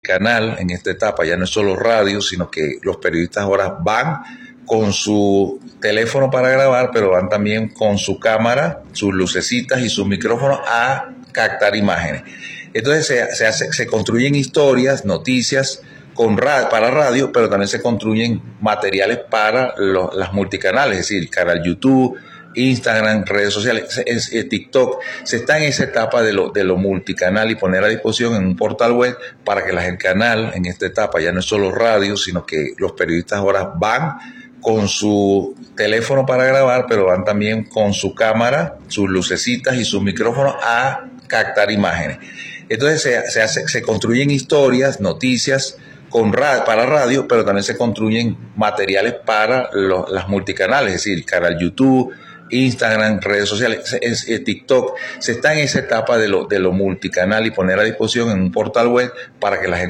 multicanal en esta etapa. Ya no es solo radio, sino que los periodistas ahora van con su teléfono para grabar, pero van también con su cámara, sus lucecitas y sus micrófonos a captar imágenes. Entonces se construyen historias, noticias para radio, pero también se construyen materiales para las multicanales, es decir, canal YouTube, Instagram, redes sociales, TikTok. Se está en esa etapa de lo multicanal y poner a disposición en un portal web para que el canal en esta etapa ya no es solo radio, sino que los periodistas ahora van con su teléfono para grabar, pero van también con su cámara, sus lucecitas y sus micrófonos a captar imágenes. Entonces se construyen historias, noticias para radio, pero también se construyen materiales para las multicanales, es decir, canal YouTube, Instagram, redes sociales, TikTok. Se está en esa etapa de lo multicanal y poner a disposición en un portal web para que la gente